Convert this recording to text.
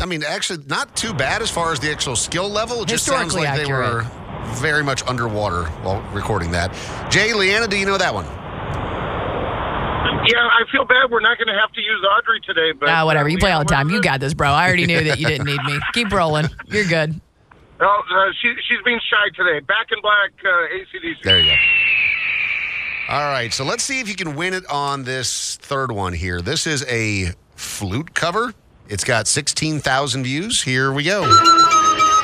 I mean, actually, not too bad as far as the actual skill level. It just sounds like they were very much underwater while recording that. Jay, Leanna, do you know that one? Yeah, I feel bad we're not going to have to use Audrey today. But whatever. You play all the time. You got this, bro. I already knew that you didn't need me. Keep rolling. You're good. Oh, she's being shy today. Back in Black, AC/DC. There you go. All right, so let's see if you can win it on this third one here. This is a flute cover. It's got 16,000 views. Here we go.